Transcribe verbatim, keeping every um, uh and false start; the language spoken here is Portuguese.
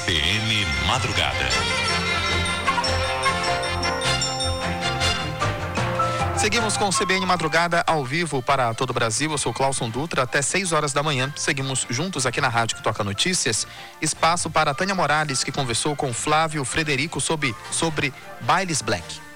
C B N Madrugada. Seguimos com o C B N Madrugada ao vivo para todo o Brasil. Eu sou Clauson Dutra, até seis horas da manhã. Seguimos juntos aqui na Rádio que Toca Notícias. Espaço para Tânia Morales, que conversou com Flávio Frederico sobre, sobre Bailes Black.